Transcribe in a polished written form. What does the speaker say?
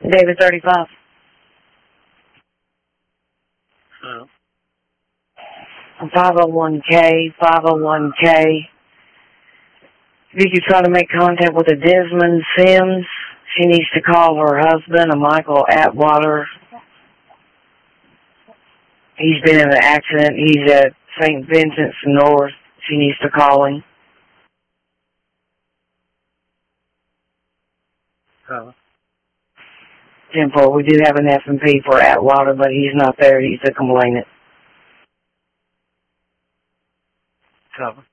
David 35. Oh. 501K, 501K. If you could try to make contact with a Desmond Sims, she needs to call her husband, a Michael Atwater. He's been in an accident. He's at St. Vincent's North. She needs to call him. Oh. 10-4. We do have an F&P for Atwater, but he's not there. He's a complainant. Cover.